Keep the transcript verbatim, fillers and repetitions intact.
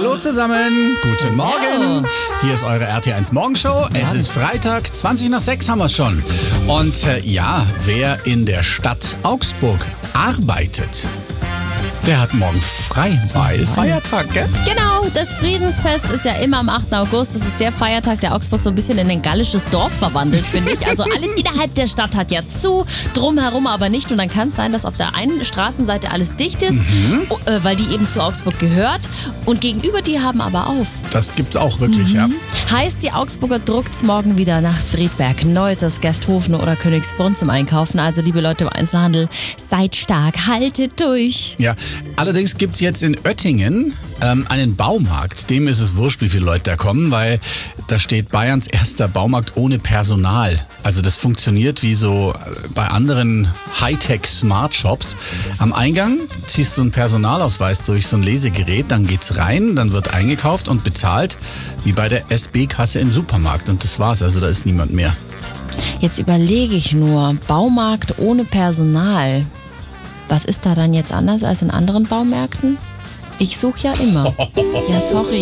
Hallo zusammen, guten Morgen. Hier ist eure R T eins Morgenshow. Es ist Freitag, zwanzig nach sechs haben wir schon. Und äh, ja, wer in der Stadt Augsburg arbeitet, der hat morgen frei, weil Feiertag, gell? Genau, das Friedensfest ist ja immer am achten August. Das ist der Feiertag, der Augsburg so ein bisschen in ein gallisches Dorf verwandelt, finde ich. Also alles innerhalb der Stadt hat ja zu, drumherum aber nicht. Und dann kann es sein, dass auf der einen Straßenseite alles dicht ist, mhm. weil die eben zu Augsburg gehört. Und gegenüber die haben aber auf. Das gibt's auch wirklich, mhm. ja. Heißt, die Augsburger druckt's morgen wieder nach Friedberg, Neusers, Gersthofen oder Königsbrunn zum Einkaufen. Also liebe Leute im Einzelhandel, seid stark, haltet durch. Ja. Allerdings gibt es jetzt in Oettingen ähm, einen Baumarkt. Dem ist es wurscht, wie viele Leute da kommen, weil da steht Bayerns erster Baumarkt ohne Personal. Also das funktioniert wie so bei anderen Hightech-Smart-Shops. Am Eingang ziehst du einen Personalausweis durch so ein Lesegerät, dann geht's rein, dann wird eingekauft und bezahlt, wie bei der S B-Kasse im Supermarkt. Und das war's, also da ist niemand mehr. Jetzt überlege ich nur, Baumarkt ohne Personal. Was ist da dann jetzt anders als in anderen Baumärkten? Ich suche ja immer. Ja, sorry.